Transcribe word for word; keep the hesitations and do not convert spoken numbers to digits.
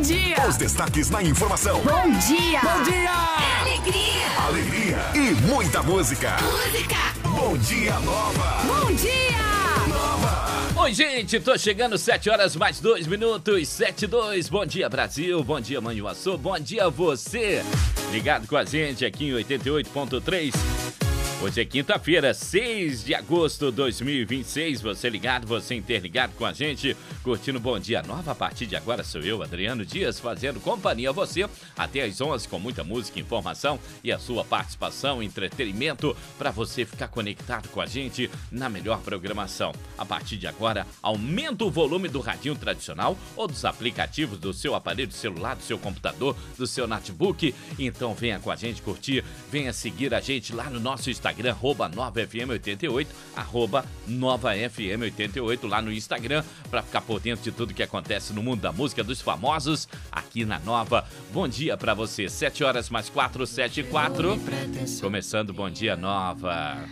dia. Os destaques na informação. Bom dia. Bom dia. Alegria. Alegria e muita música. Música. Bom dia, Nova. Bom dia. Nova. Oi, gente, tô chegando, sete horas mais dois minutos, sete e dois. Bom dia, Brasil. Bom dia, Manhuaçu. Bom dia, você. Ligado com a gente aqui em oitenta e oito ponto três. Hoje é quinta-feira, seis de agosto de dois mil e vinte e seis. Você ligado, você interligado com a gente, curtindo Bom Dia Nova. A partir de agora sou eu, Adriano Dias, fazendo companhia a você até às onze com muita música, informação e a sua participação, entretenimento, para você ficar conectado com a gente na melhor programação. A partir de agora, aumenta o volume do radinho tradicional ou dos aplicativos do seu aparelho celular, do seu computador, do seu notebook. Então venha com a gente curtir, venha seguir a gente lá no nosso Instagram. Instagram, arroba Nova F M oitenta e oito, arroba Nova F M oitenta e oito lá no Instagram, para ficar por dentro de tudo que acontece no mundo da música dos famosos aqui na Nova. Bom dia para você, sete horas mais quatro, sete e quatro. Começando Bom Dia Nova.